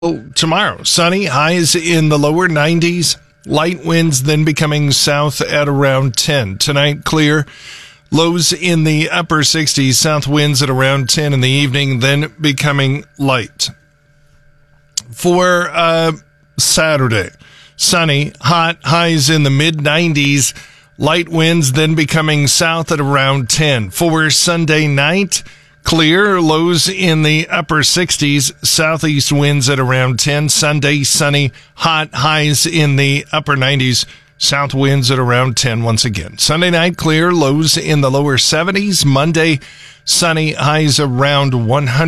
Tomorrow, sunny, highs in the lower 90s, light winds then becoming south at around 10. Tonight, clear, lows in the upper 60s, south winds at around 10 in the evening, then becoming light. For Saturday, sunny, hot, highs in the mid 90s, light winds then becoming south at around 10. For Sunday night, clear, lows in the upper 60s, southeast winds at around 10. Sunday, sunny, hot, highs in the upper 90s, south winds at around 10 once again. Sunday night, clear, lows in the lower 70s. Monday, sunny, highs around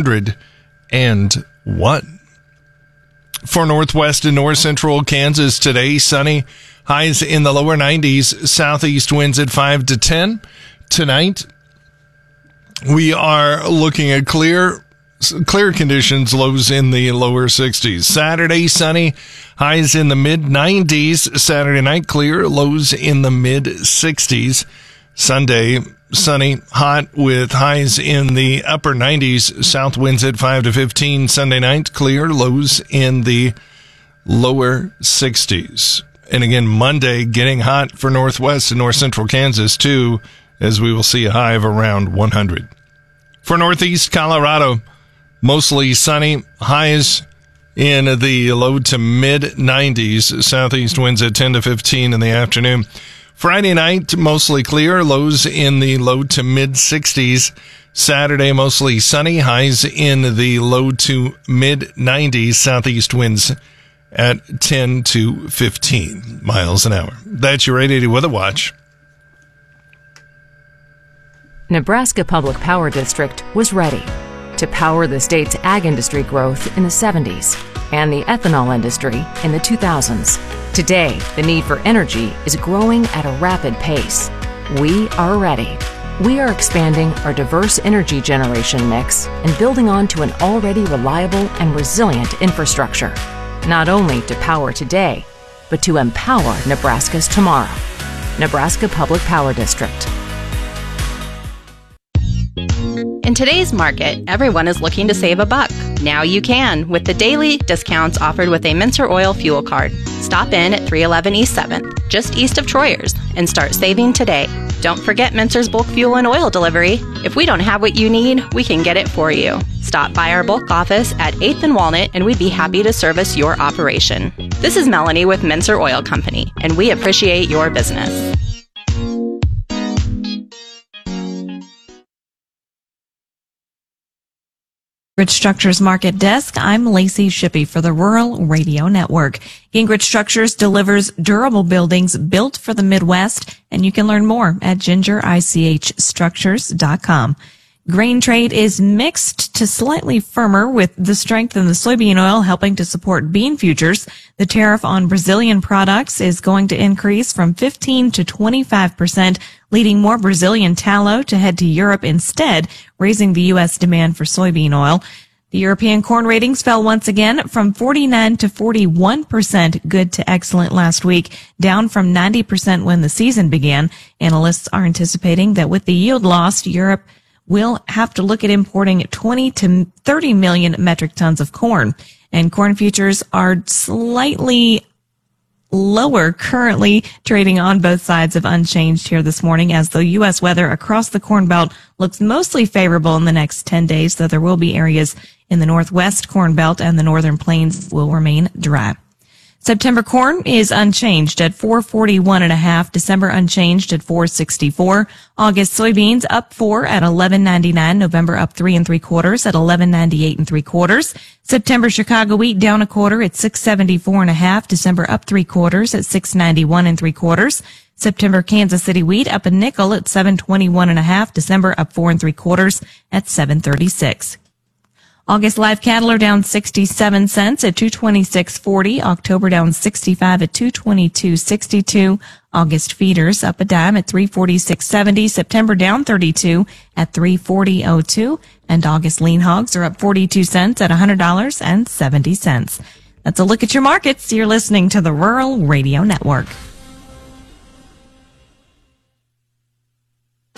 101. For northwest and north central Kansas today, sunny, highs in the lower 90s, southeast winds at 5 to 10. Tonight, we are looking at clear conditions, lows in the lower 60s. Saturday, sunny, highs in the mid 90s. Saturday night, clear, lows in the mid 60s. Sunday, sunny, hot with highs in the upper 90s. South winds at 5 to 15. Sunday night, clear, lows in the lower 60s. And again, Monday, getting hot for northwest and north central Kansas too, as we will see a high of around 100. For northeast Colorado, mostly sunny, highs in the low to mid 90s, southeast winds at 10 to 15 in the afternoon. Friday night, mostly clear, lows in the low to mid 60s. Saturday, mostly sunny, highs in the low to mid 90s, southeast winds at 10 to 15 miles an hour. That's your 880 Weather Watch. Nebraska Public Power District was ready to power the state's ag industry growth in the 70s and the ethanol industry in the 2000s. Today, the need for energy is growing at a rapid pace. We are ready. We are expanding our diverse energy generation mix and building on to an already reliable and resilient infrastructure, not only to power today, but to empower Nebraska's tomorrow. Nebraska Public Power District. In today's market, everyone is looking to save a buck. Now you can with the daily discounts offered with a Mincer Oil fuel card. Stop in at 311 East 7th, just east of Troyers, and start saving today. Don't forget Mincer's bulk fuel and oil delivery. If we don't have what you need, we can get it for you. Stop by our bulk office at 8th and Walnut, and we'd be happy to service your operation. This is Melanie with Mincer Oil Company, and we appreciate your business. Gingrich Structures Market Desk. I'm Lacey Shippey for the Rural Radio Network. Gingrich Structures delivers durable buildings built for the Midwest, and you can learn more at gingerichstructures.com. Grain trade is mixed to slightly firmer, with the strength in the soybean oil helping to support bean futures. The tariff on Brazilian products is going to increase from 15 to 25%, leading more Brazilian tallow to head to Europe instead, raising the U.S. demand for soybean oil. The European corn ratings fell once again from 49 to 41% good to excellent last week, down from 90% when the season began. Analysts are anticipating that with the yield lost, Europe will have to look at importing 20 to 30 million metric tons of corn. And corn futures are slightly lower, currently trading on both sides of unchanged here this morning, as the U.S. weather across the Corn Belt looks mostly favorable in the next 10 days, though there will be areas in the Northwest Corn Belt and the Northern Plains will remain dry. September corn is unchanged at $441.5. December unchanged at $464. August soybeans up 4 at $11.99. November up 3 3/4 at $11.98 3/4. September Chicago wheat down a quarter at $674.5. December up 3/4 at $691 3/4. September Kansas City wheat up a nickel at $721.5. December up 4 3/4 at $736. August live cattle are down 67 cents at $226.40. October down 65 at $222.62. August feeders up a dime at $346.70. September down 32 at $340.02. And August lean hogs are up 42 cents at $100.70. That's a look at your markets. You're listening to the Rural Radio Network.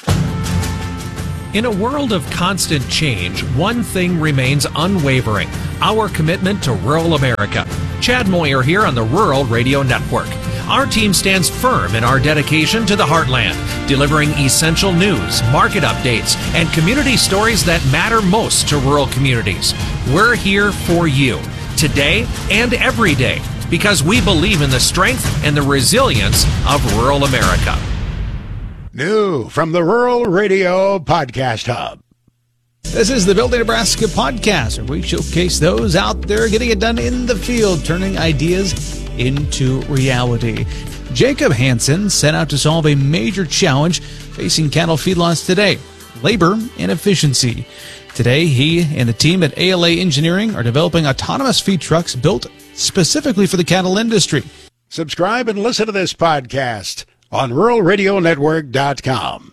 In a world of constant change, one thing remains unwavering: our commitment to rural America. Chad Moyer here on the Rural Radio Network. Our team stands firm in our dedication to the heartland, delivering essential news, market updates, and community stories that matter most to rural communities. We're here for you, today and every day, because we believe in the strength and the resilience of rural America. New from the Rural Radio Podcast Hub. This is the Building Nebraska podcast, where we showcase those out there getting it done in the field, turning ideas into reality. Jacob Hansen set out to solve a major challenge facing cattle feedlots today: labor and efficiency. Today, he and the team at ALA Engineering are developing autonomous feed trucks built specifically for the cattle industry. Subscribe and listen to this podcast on ruralradionetwork.com.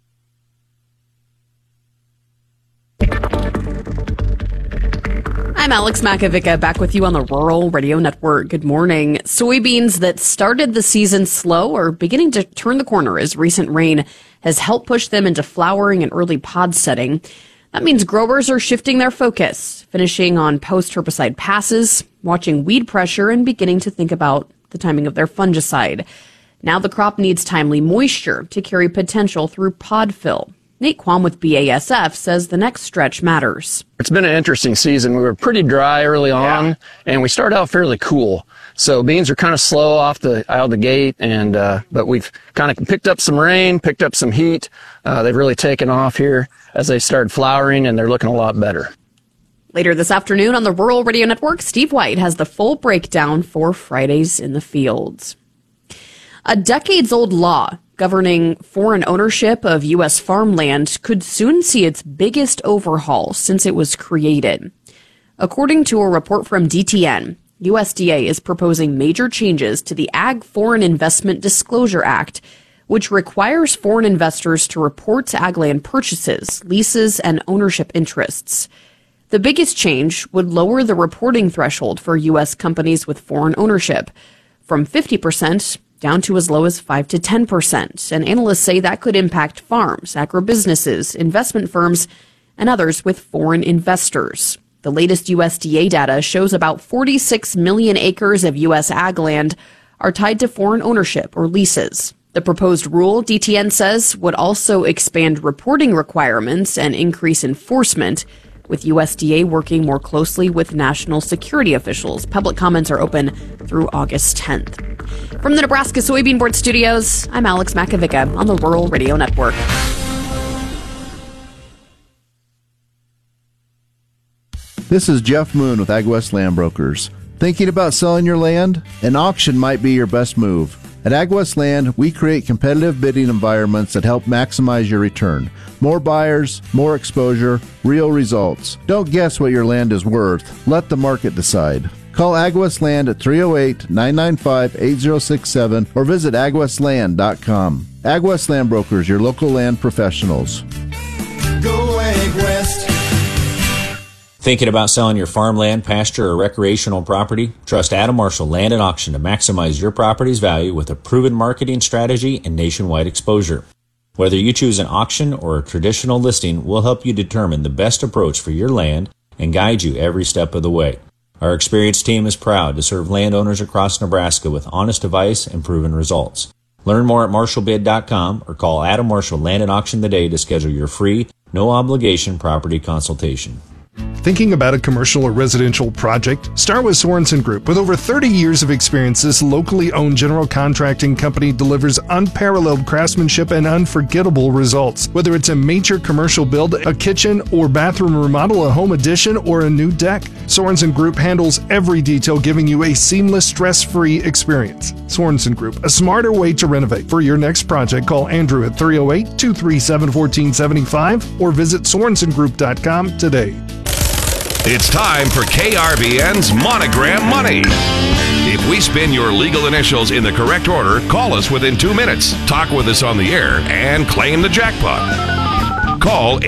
I'm Alex Makovica, back with you on the Rural Radio Network. Good morning. Soybeans that started the season slow are beginning to turn the corner as recent rain has helped push them into flowering and early pod setting. That means growers are shifting their focus, finishing on post-herbicide passes, watching weed pressure, and beginning to think about the timing of their fungicide. Now the crop needs timely moisture to carry potential through pod fill. Nate Quam with BASF says the next stretch matters. It's been an interesting season. We were pretty dry early on, and we started out fairly cool. So beans are kind of slow out of the gate, and but we've kind of picked up some rain, picked up some heat. They've really taken off here as they started flowering, and they're looking a lot better. Later this afternoon on the Rural Radio Network, Steve White has the full breakdown for Fridays in the Fields. A decades-old law governing foreign ownership of U.S. farmland could soon see its biggest overhaul since it was created. According to a report from DTN, USDA is proposing major changes to the Ag Foreign Investment Disclosure Act, which requires foreign investors to report ag land purchases, leases, and ownership interests. The biggest change would lower the reporting threshold for U.S. companies with foreign ownership from 50% down to as low as 5 to 10%. And analysts say that could impact farms, agribusinesses, investment firms, and others with foreign investors. The latest USDA data shows about 46 million acres of U.S. ag land are tied to foreign ownership or leases. The proposed rule, DTN says, would also expand reporting requirements and increase enforcement, with USDA working more closely with national security officials. Public comments are open through August 10th. From the Nebraska Soybean Board Studios, I'm Alex Makovica on the Rural Radio Network. This is Jeff Moon with AgWest Land Brokers. Thinking about selling your land? An auction might be your best move. At AgWest Land, we create competitive bidding environments that help maximize your return. More buyers, more exposure, real results. Don't guess what your land is worth. Let the market decide. Call AgWest Land at 308-995-8067 or visit agwestland.com. AgWest Land Brokers, your local land professionals. Go AgWest. Thinking about selling your farmland, pasture, or recreational property? Trust Adam Marshall Land and Auction to maximize your property's value with a proven marketing strategy and nationwide exposure. Whether you choose an auction or a traditional listing, we'll help you determine the best approach for your land and guide you every step of the way. Our experienced team is proud to serve landowners across Nebraska with honest advice and proven results. Learn more at marshallbid.com or call Adam Marshall Land and Auction today to schedule your free, no-obligation property consultation. Thinking about a commercial or residential project? Start with Sorensen Group. With over 30 years of experience, this locally owned general contracting company delivers unparalleled craftsmanship and unforgettable results. Whether it's a major commercial build, a kitchen or bathroom remodel, a home addition, or a new deck, Sorensen Group handles every detail, giving you a seamless, stress-free experience. Sorensen Group, a smarter way to renovate. For your next project, call Andrew at 308-237-1475 or visit SorensonGroup.com today. It's time for KRBN's Monogram Money. If we spin your legal initials in the correct order, call us within 2 minutes, talk with us on the air, and claim the jackpot. Call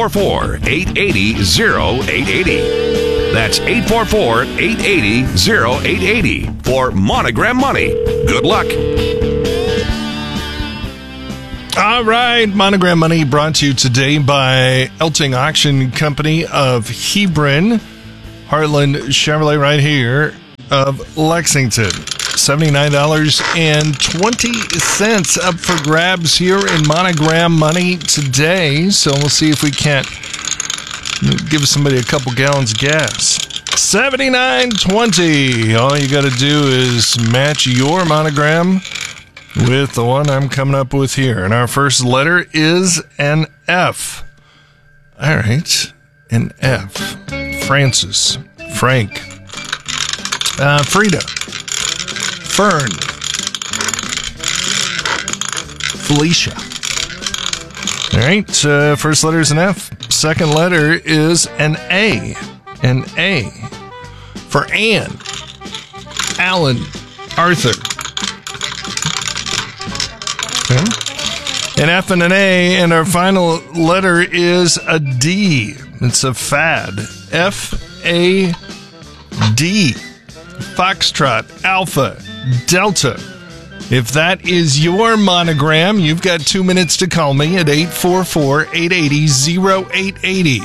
844-880-0880. That's 844-880-0880 for Monogram Money. Good luck. All right, Monogram Money brought to you today by Elting Auction Company of Hebron. Heartland Chevrolet right here of Lexington. $79.20 up for grabs here in Monogram Money today. So we'll see if we can't give somebody a couple gallons of gas. $79.20. All you got to do is match your monogram with the one I'm coming up with here. And our first letter is an F. All right. An F. Francis. Frank. Frida. Fern. Felicia. All right. First letter is an F. Second letter is an A. An A. For Anne. Alan. Arthur. Okay. An F and an A, and our final letter is a D. It's a fad. F-A-D. Foxtrot, Alpha, Delta. If that is your monogram, you've got 2 minutes to call me at 844-880-0880.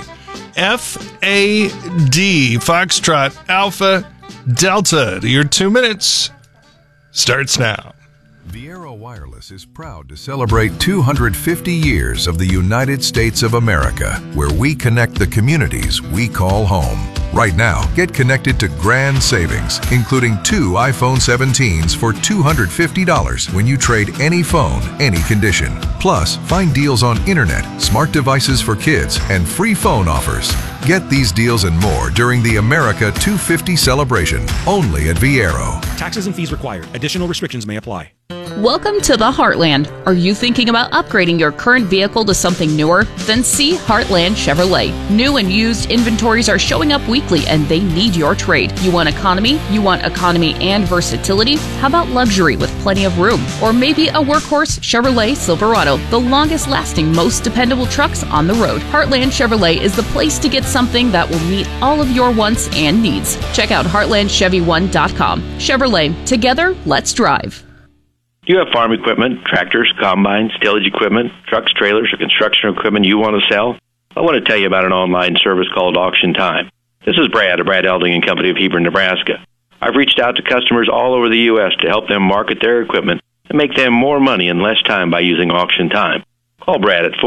F-A-D, Foxtrot, Alpha, Delta. Your 2 minutes starts now. Viera Wireless is proud to celebrate 250 years of the United States of America, where we connect the communities we call home. Right now, get connected to grand savings, including 2 iPhone 17s for $250 when you trade any phone, any condition. Plus, find deals on internet, smart devices for kids, and free phone offers. Get these deals and more during the America 250 celebration, only at Viero. Taxes and fees required. Additional restrictions may apply. Welcome to the Heartland. Are you thinking about upgrading your current vehicle to something newer? Then see Heartland Chevrolet. New and used inventories are showing up weekly and they need your trade. You want economy? You want economy and versatility? How about luxury with plenty of room? Or maybe a workhorse Chevrolet Silverado, the longest lasting, most dependable trucks on the road. Heartland Chevrolet is the place to get something that will meet all of your wants and needs. Check out heartlandchevy1.com. Chevrolet, together, let's drive. Do you have farm equipment, tractors, combines, tillage equipment, trucks, trailers, or construction equipment you want to sell? I want to tell you about an online service called Auction Time. This is Brad of Brad Elding and Company of Hebron, Nebraska. I've reached out to customers all over the U.S. to help them market their equipment and make them more money in less time by using Auction Time. Call Brad at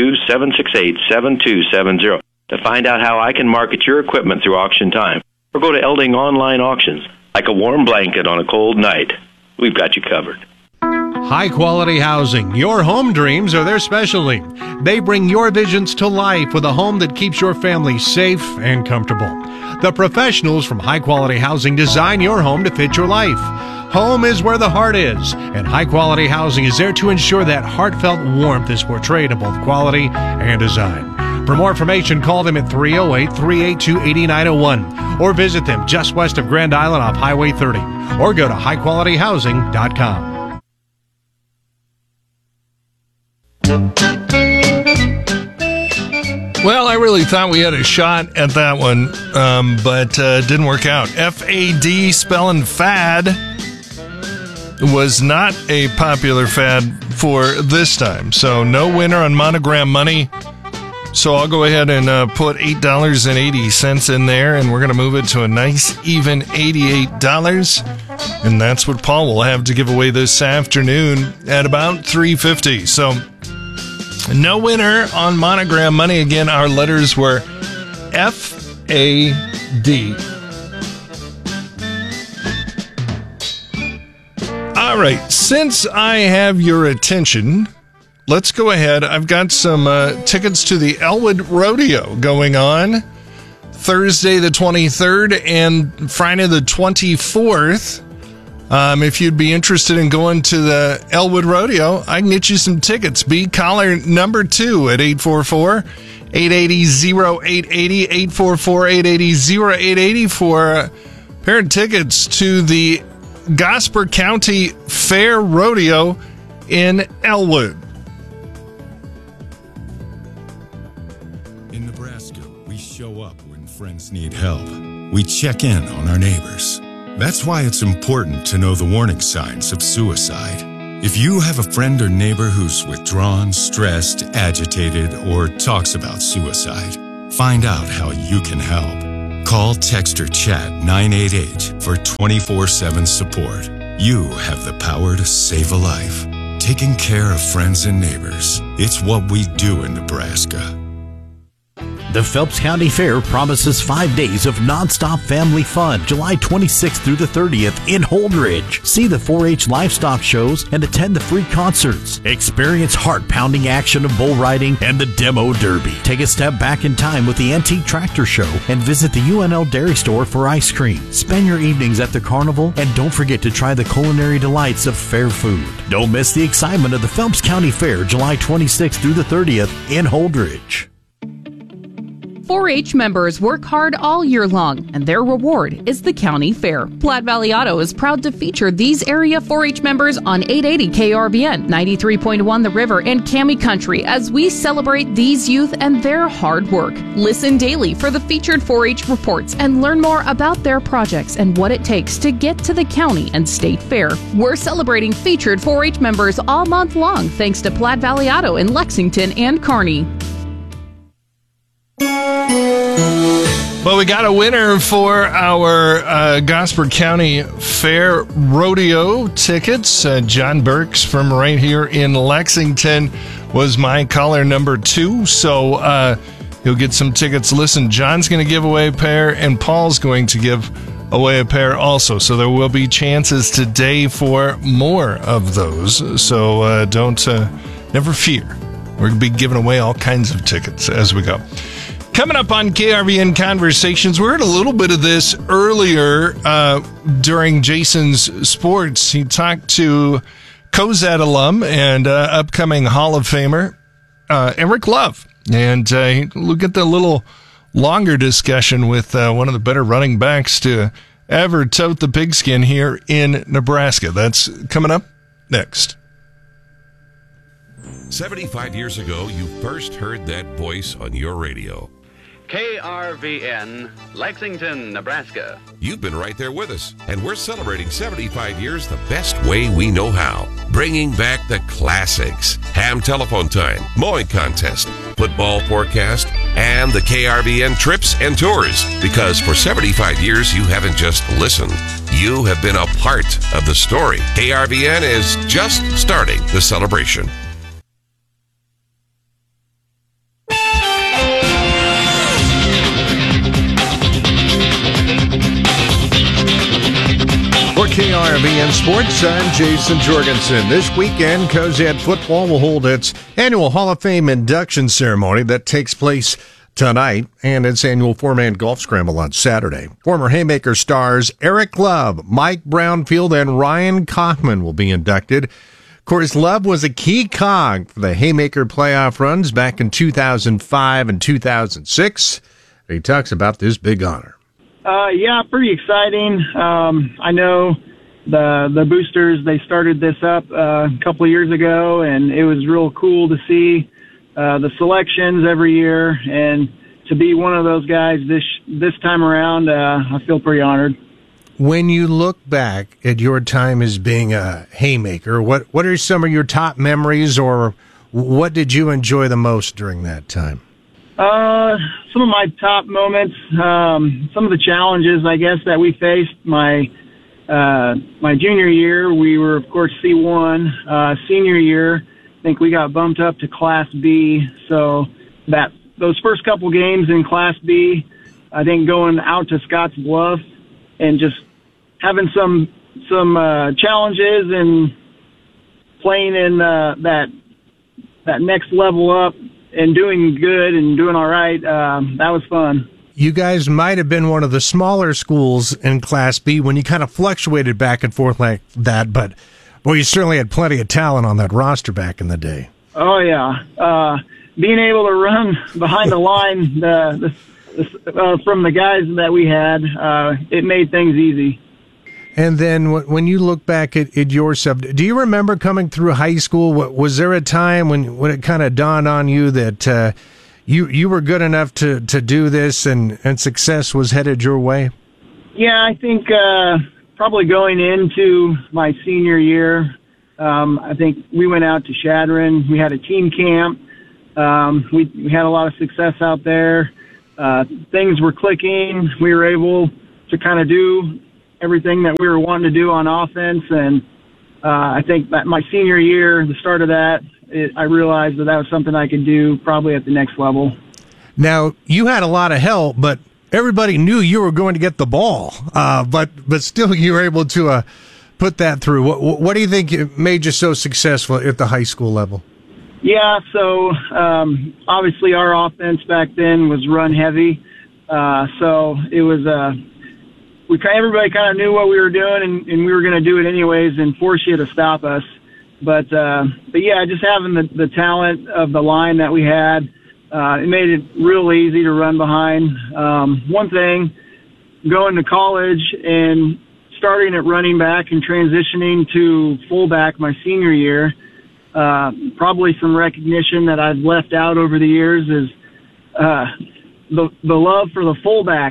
402-768-7270 to find out how I can market your equipment through Auction Time. Or go to Elding Online Auctions. Like a warm blanket on a cold night, we've got you covered. High-quality housing. Your home dreams are their specialty. They bring your visions to life with a home that keeps your family safe and comfortable. The professionals from High Quality Housing design your home to fit your life. Home is where the heart is, and High Quality Housing is there to ensure that heartfelt warmth is portrayed in both quality and design. For more information, call them at 308-382-8901 or visit them just west of Grand Island off Highway 30 or go to highqualityhousing.com. Well, I really thought we had a shot at that one, but didn't work out. F-A-D, spelling fad, was not a popular fad for this time. So no winner on Monogram Money. So I'll go ahead and put $8.80 in there, and we're going to move it to a nice, even $88. And that's what Paul will have to give away this afternoon at about $3.50. So no winner on Monogram Money. Again, our letters were F-A-D. All right, since I have your attention, let's go ahead. I've got some tickets to the Elwood Rodeo going on Thursday the 23rd and Friday the 24th. If you'd be interested in going to the Elwood Rodeo, I can get you some tickets. Be caller number 2 at 844-880-0880, 844-880-0880 for a pair of tickets to the Gosper County Fair Rodeo in Elwood. In Nebraska, we show up when friends need help. We check in on our neighbors. That's why it's important to know the warning signs of suicide. If you have a friend or neighbor who's withdrawn, stressed, agitated, or talks about suicide, find out how you can help. Call, text, or chat 988 for 24/7 support. You have the power to save a life. Taking care of friends and neighbors. It's what we do in Nebraska. The Phelps County Fair promises 5 days of nonstop family fun, July 26th through the 30th in Holdridge. See the 4-H livestock shows and attend the free concerts. Experience heart-pounding action of bull riding and the Demo Derby. Take a step back in time with the Antique Tractor Show and visit the UNL Dairy Store for ice cream. Spend your evenings at the carnival and don't forget to try the culinary delights of fair food. Don't miss the excitement of the Phelps County Fair, July 26th through the 30th in Holdridge. 4-H members work hard all year long, and their reward is the county fair. Platte Valley Auto is proud to feature these area 4-H members on 880 KRBN, 93.1 The River, and Cami Country as we celebrate these youth and their hard work. Listen daily for the featured 4-H reports and learn more about their projects and what it takes to get to the county and state fair. We're celebrating featured 4-H members all month long thanks to Platte Valley Auto in Lexington and Kearney. Well, we got a winner for our Gosper County Fair Rodeo tickets. John Burks from right here in Lexington was my caller number 2. So he'll get some tickets. Listen, John's going to give away a pair, and Paul's going to give away a pair also. So there will be chances today for more of those. So never fear. We're going to be giving away all kinds of tickets as we go. Coming up on KRVN Conversations, we heard a little bit of this earlier during Jason's Sports. He talked to Cozad alum and upcoming Hall of Famer Eric Love. And look at the little longer discussion with one of the better running backs to ever tote the pigskin here in Nebraska. That's coming up next. 75 years ago, you first heard that voice on your radio. KRVN, Lexington, Nebraska. You've been right there with us, and we're celebrating 75 years the best way we know how. Bringing back the classics. Ham telephone time, mowing contest, football forecast, and the KRVN trips and tours. Because for 75 years, you haven't just listened. You have been a part of the story. KRVN is just starting the celebration. For KRVN Sports, I'm Jason Jorgensen. This weekend, Cozad Football will hold its annual Hall of Fame induction ceremony that takes place tonight and its annual four-man golf scramble on Saturday. Former Haymaker stars Eric Love, Mike Brownfield, and Ryan Kaufman will be inducted. Of course, Love was a key cog for the Haymaker playoff runs back in 2005 and 2006. He talks about this big honor. Yeah, pretty exciting. I know the boosters, they started this up a couple of years ago, and it was real cool to see the selections every year, and to be one of those guys this time around, I feel pretty honored. When you look back at your time as being a Haymaker, what are some of your top memories, or what did you enjoy the most during that time? Some of my top moments, some of the challenges, I guess, that we faced my junior year, we were, of course, C1. Senior year, I think we got bumped up to Class B. So those first couple games in Class B, I think going out to Scotts Bluff and just having some challenges and playing in that next level up and doing good and doing all right, that was fun. You guys might have been one of the smaller schools in Class B when you kind of fluctuated back and forth like that, but boy, you certainly had plenty of talent on that roster back in the day. Oh, yeah. Being able to run behind the line from the guys that we had, it made things easy. And then when you look back at yourself, do you remember coming through high school? Was there a time when it kind of dawned on you that you were good enough to do this and success was headed your way? Yeah, I think probably going into my senior year, I think we went out to Chadron. We had a team camp. We had a lot of success out there. things were clicking. We were able to kind of do everything that we were wanting to do on offense. And I think that my senior year, the start of that, I realized that was something I could do probably at the next level. Now, you had a lot of help, but everybody knew you were going to get the ball. But still, you were able to put that through. What do you think made you so successful at the high school level? Yeah, so obviously our offense back then was run heavy. So it was everybody kind of knew what we were doing, and we were going to do it anyways and force you to stop us. But yeah, just having the talent of the line that we had, it made it real easy to run behind. One thing, going to college and starting at running back and transitioning to fullback my senior year, probably some recognition that I've left out over the years is the love for the fullback.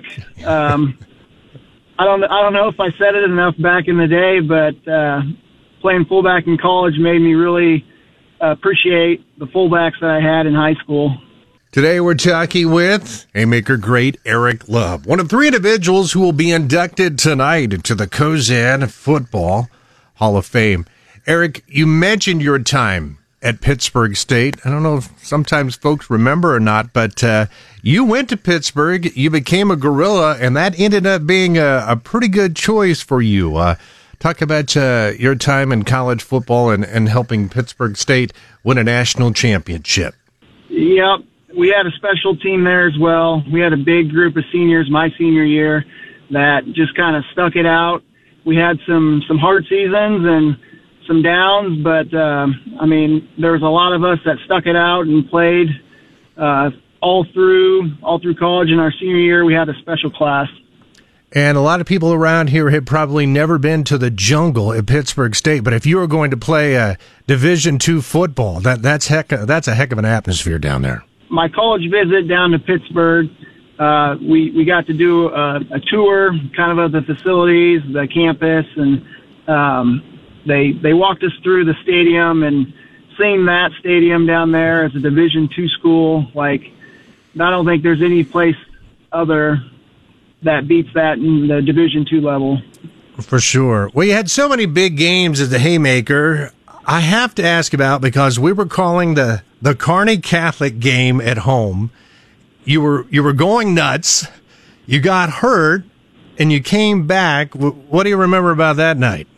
I don't know if I said it enough back in the day, but playing fullback in college made me really appreciate the fullbacks that I had in high school. Today we're talking with Haymaker great Eric Love, one of 3 individuals who will be inducted tonight into the Cozad Football Hall of Fame. Eric, you mentioned your time at Pittsburg State. I don't know if sometimes folks remember or not, but you went to Pittsburg, you became a Gorilla, and that ended up being a pretty good choice for you. Talk about your time in college football and helping Pittsburg State win a national championship. Yep. We had a special team there as well. We had a big group of seniors my senior year that just kind of stuck it out. We had some hard seasons and some downs, but I mean, there was a lot of us that stuck it out and played all through college. In our senior year, we had a special class. And a lot of people around here had probably never been to the jungle at Pittsburg State, but if you were going to play a Division II football, that's a heck of an atmosphere down there. My college visit down to Pittsburgh, we got to do a tour kind of the facilities, the campus, and they walked us through the stadium, and seeing that stadium down there as a Division II school, like, I don't think there's any place other that beats that in the Division II level. For sure. Well, you had so many big games as the Haymaker. I have to ask about, because we were calling the Kearney Catholic game at home. You were going nuts. You got hurt, and you came back. What do you remember about that night?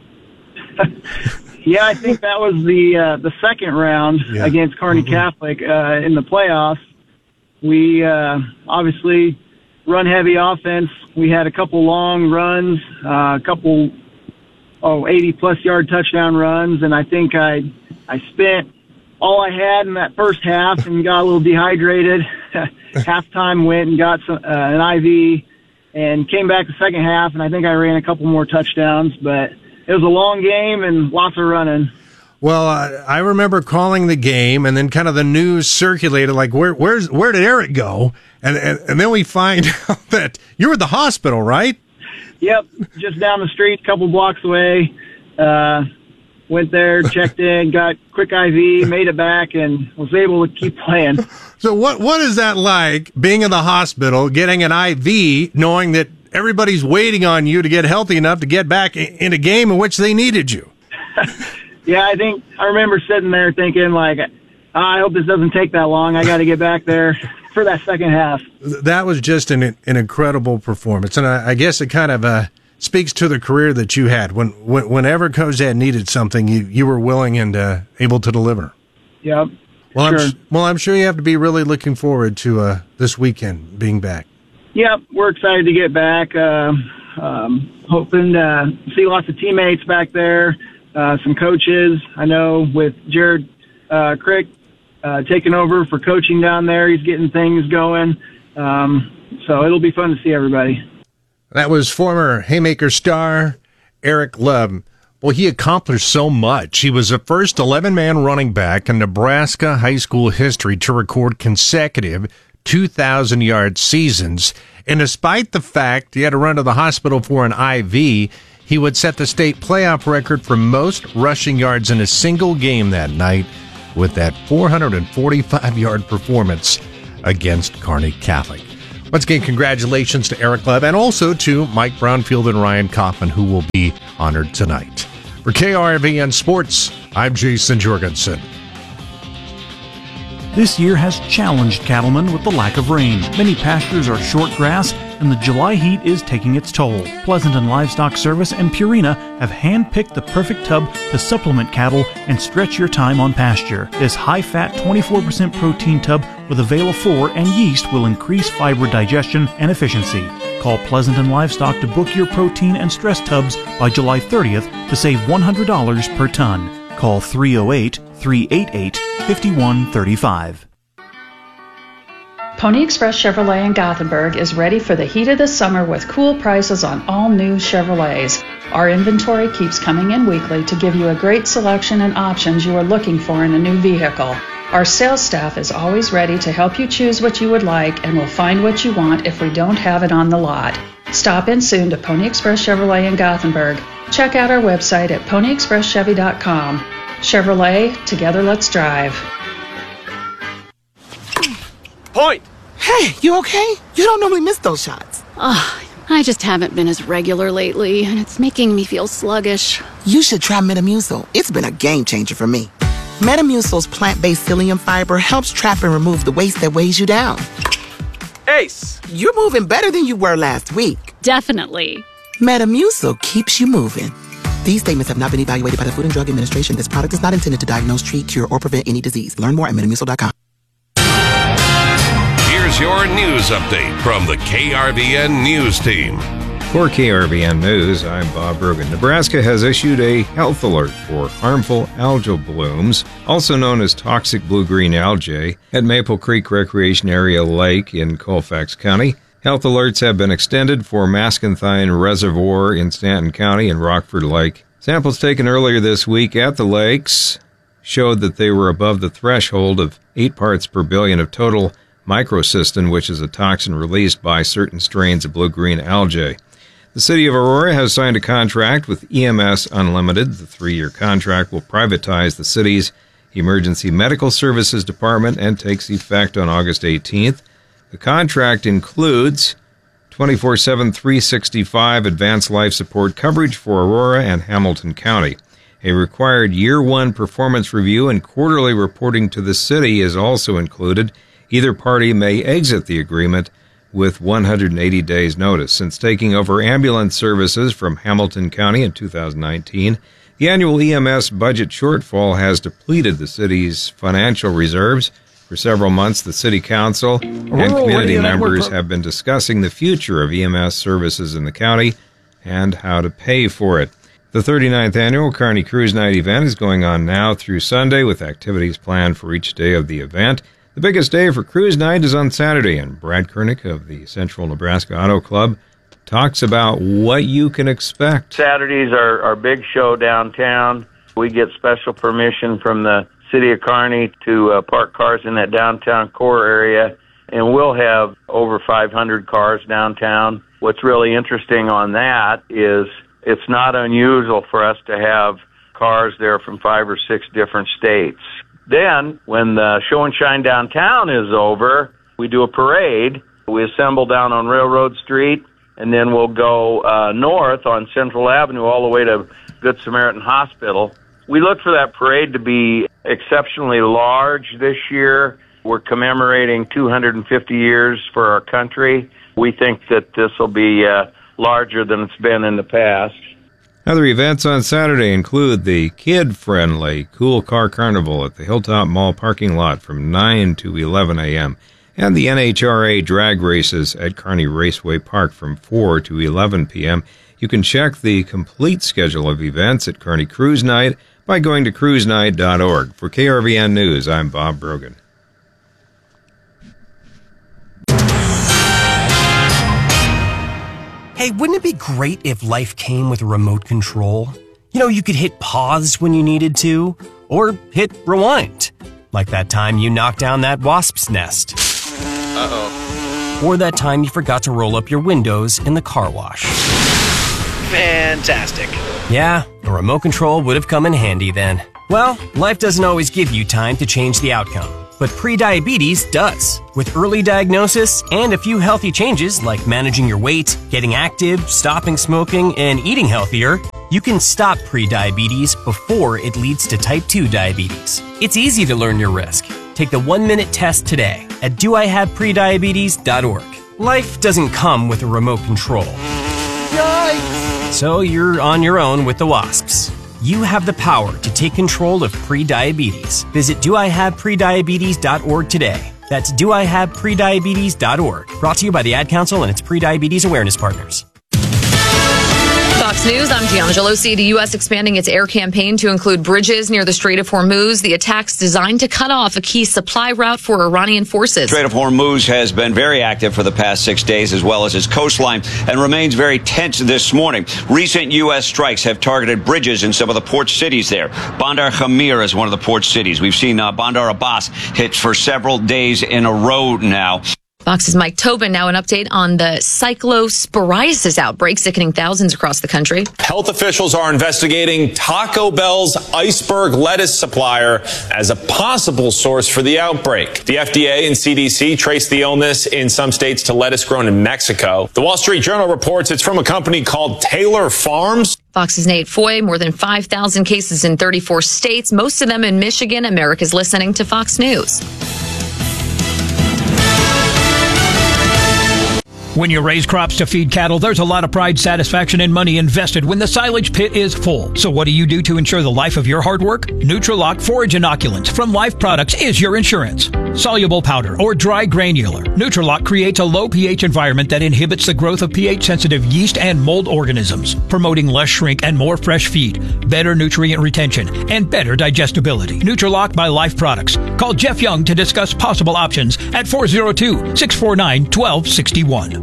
Yeah, I think that was the second round against Kearney Catholic in the playoffs. We obviously run heavy offense. We had a couple long runs, a couple 80-plus yard touchdown runs, and I think I spent all I had in that first half and got a little dehydrated. Halftime went and got an IV and came back the second half, and I think I ran a couple more touchdowns, but it was a long game and lots of running. Well, I remember calling the game, and then kind of the news circulated, like, where did Eric go? And then we find out that you were at the hospital, right? Yep, just down the street, a couple blocks away. Went there, checked in, got quick IV, made it back, and was able to keep playing. So what is that like, being in the hospital, getting an IV, knowing that everybody's waiting on you to get healthy enough to get back in a game in which they needed you? Yeah, I remember sitting there thinking, like, I hope this doesn't take that long. I got to get back there for that second half. That was just an incredible performance, and I guess it kind of speaks to the career that you had. Whenever Cozad needed something, you were willing and able to deliver. Yep. Well, sure. I'm sure you have to be really looking forward to this weekend being back. Yep, we're excited to get back. Hoping to see lots of teammates back there, some coaches. I know with Jared Crick taking over for coaching down there, he's getting things going. So it'll be fun to see everybody. That was former Haymaker star Eric Love. Well, he accomplished so much. He was the first 11-man running back in Nebraska high school history to record consecutive 2,000-yard seasons. And despite the fact he had to run to the hospital for an IV, he would set the state playoff record for most rushing yards in a single game that night with that 445-yard performance against Kearney Catholic. Once again, congratulations to Eric Leb and also to Mike Brownfield and Ryan Kaufman, who will be honored tonight. For KRVN Sports, I'm Jason Jorgensen. This year has challenged cattlemen with the lack of rain. Many pastures are short grass, and the July heat is taking its toll. Pleasanton Livestock Service and Purina have hand-picked the perfect tub to supplement cattle and stretch your time on pasture. This high-fat, 24% protein tub with Avela 4 and yeast will increase fiber digestion and efficiency. Call Pleasanton Livestock to book your protein and stress tubs by July 30th to save $100 per ton. Call 308-388-5135. Pony Express Chevrolet in Gothenburg is ready for the heat of the summer with cool prices on all new Chevrolets. Our inventory keeps coming in weekly to give you a great selection and options you are looking for in a new vehicle. Our sales staff is always ready to help you choose what you would like and will find what you want if we don't have it on the lot. Stop in soon to Pony Express Chevrolet in Gothenburg. Check out our website at ponyexpresschevy.com. Chevrolet, together let's drive. Point! Hey, you okay? You don't normally miss those shots. I just haven't been as regular lately, and it's making me feel sluggish. You should try Metamucil. It's been a game changer for me. Metamucil's plant-based psyllium fiber helps trap and remove the waste that weighs you down. Ace! You're moving better than you were last week. Definitely. Metamucil keeps you moving. These statements have not been evaluated by the Food and Drug Administration. This product is not intended to diagnose, treat, cure, or prevent any disease. Learn more at metamucil.com. Here's your news update from the KRVN News Team. For KRVN News, I'm Bob Brogan. Nebraska has issued a health alert for harmful algal blooms, also known as toxic blue-green algae, at Maple Creek Recreation Area Lake in Colfax County. Health alerts have been extended for Mascanthine Reservoir in Stanton County and Rockford Lake. Samples taken earlier this week at the lakes showed that they were above the threshold of 8 parts per billion of total microcystin, which is a toxin released by certain strains of blue-green algae. The City of Aurora has signed a contract with EMS Unlimited. The 3-year contract will privatize the city's Emergency Medical Services Department and takes effect on August 18th. The contract includes 24/7, 365 advanced life support coverage for Aurora and Hamilton County. A required year-one performance review and quarterly reporting to the city is also included. Either party may exit the agreement with 180 days' notice. Since taking over ambulance services from Hamilton County in 2019, the annual EMS budget shortfall has depleted the city's financial reserves. For several months, the City Council and community members have been discussing the future of EMS services in the county and how to pay for it. The 39th annual Kearney Cruise Night event is going on now through Sunday with activities planned for each day of the event. The biggest day for Cruise Night is on Saturday, and Brad Koenig of the Central Nebraska Auto Club talks about what you can expect. Saturdays are our big show downtown. We get special permission from the City of Kearney to park cars in that downtown core area, and we'll have over 500 cars downtown. What's really interesting on that is it's not unusual for us to have cars there from 5 or 6 different states. Then, when the show and shine downtown is over, we do a parade. We assemble down on Railroad Street, and then we'll go north on Central Avenue all the way to Good Samaritan Hospital. We look for that parade to be exceptionally large this year. We're commemorating 250 years for our country. We think that this will be larger than it's been in the past. Other events on Saturday include the kid-friendly Cool Car Carnival at the Hilltop Mall parking lot from 9 to 11 a.m. and the NHRA drag races at Kearney Raceway Park from 4 to 11 p.m. You can check the complete schedule of events at Kearney Cruise Night by going to cruisenight.org. For KRVN News, I'm Bob Brogan. Hey, wouldn't it be great if life came with a remote control? You know, you could hit pause when you needed to, or hit rewind. Like that time you knocked down that wasp's nest. Uh-oh. Or that time you forgot to roll up your windows in the car wash. Fantastic. Yeah, a remote control would have come in handy then. Well, life doesn't always give you time to change the outcome. but prediabetes does. With early diagnosis and a few healthy changes like managing your weight, getting active, stopping smoking, and eating healthier, you can stop prediabetes before it leads to type 2 diabetes. It's easy to learn your risk. Take the 1-minute test today at doihaveprediabetes.org. Life doesn't come with a remote control. Yikes! So you're on your own with the WASPs. You have the power to take control of prediabetes. Visit doihaveprediabetes.org today. That's doihaveprediabetes.org. Brought to you by the Ad Council and its Prediabetes Awareness Partners. Fox News, I'm Gianna Gelosi. The U.S. expanding its air campaign to include bridges near the Strait of Hormuz. The attacks designed to cut off a key supply route for Iranian forces. Strait of Hormuz has been very active for the past 6 days, as well as its coastline, and remains very tense this morning. Recent U.S. strikes have targeted bridges in some of the port cities there. Bandar Khamir is one of the port cities. We've seen Bandar Abbas hit for several days in a row now. Fox's Mike Tobin. Now an update on the cyclosporiasis outbreak sickening thousands across the country. Health officials are investigating Taco Bell's iceberg lettuce supplier as a possible source for the outbreak. The FDA and CDC traced the illness in some states to lettuce grown in Mexico. The Wall Street Journal reports it's from a company called Taylor Farms. Fox's Nate Foy. More than 5,000 cases in 34 states, most of them in Michigan. America's listening to Fox News. When you raise crops to feed cattle, there's a lot of pride, satisfaction, and money invested when the silage pit is full. So what do you do to ensure the life of your hard work? Nutrilock Forage Inoculants from Life Products is your insurance. Soluble powder or dry granular, Nutrilock creates a low pH environment that inhibits the growth of pH-sensitive yeast and mold organisms, promoting less shrink and more fresh feed, better nutrient retention, and better digestibility. Nutrilock by Life Products. Call Jeff Young to discuss possible options at 402-649-1261.